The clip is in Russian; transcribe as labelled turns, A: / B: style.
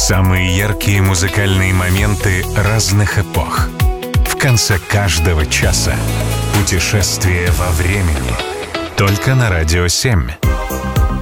A: Самые яркие музыкальные моменты разных эпох. В конце каждого часа путешествие во времени. Только на Радио 7.